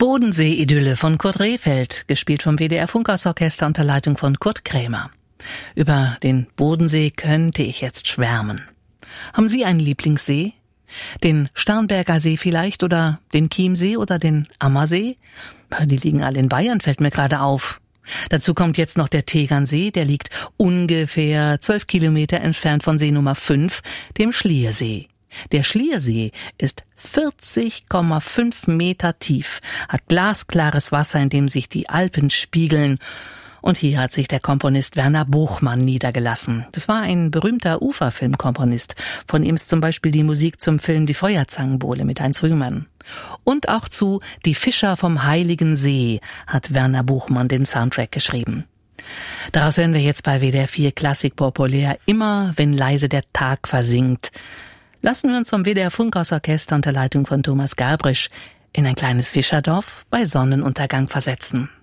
Bodensee-Idylle von Kurt Rehfeld, gespielt vom WDR Funkhausorchester unter Leitung von Kurt Krämer. Über den Bodensee könnte ich jetzt schwärmen. Haben Sie einen Lieblingssee? Den Starnberger See vielleicht oder den Chiemsee oder den Ammersee? Die liegen alle in Bayern, fällt mir gerade auf. Dazu kommt jetzt noch der Tegernsee, der liegt ungefähr 12 Kilometer entfernt von See Nummer 5, dem Schliersee. Der Schliersee ist 40,5 Meter tief, hat glasklares Wasser, in dem sich die Alpen spiegeln. Und hier hat sich der Komponist Werner Buchmann niedergelassen. Das war ein berühmter Uferfilmkomponist. Von ihm ist zum Beispiel die Musik zum Film Die Feuerzangenbowle mit Heinz Rühmann. Und auch zu Die Fischer vom Heiligen See hat Werner Buchmann den Soundtrack geschrieben. Daraus hören wir jetzt bei WDR 4 Klassik populär immer, wenn leise der Tag versinkt. Lassen wir uns vom WDR Funkhausorchester unter Leitung von Thomas Gabrisch in ein kleines Fischerdorf bei Sonnenuntergang versetzen.